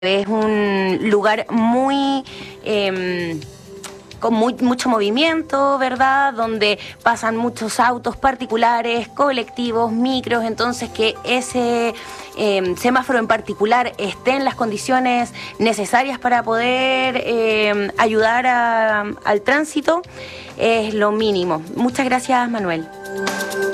Es un lugar muy con mucho movimiento, ¿verdad? Donde pasan muchos autos particulares, colectivos, micros, entonces que ese semáforo en particular esté en las condiciones necesarias para poder ayudar al tránsito es lo mínimo. Muchas gracias, Manuel.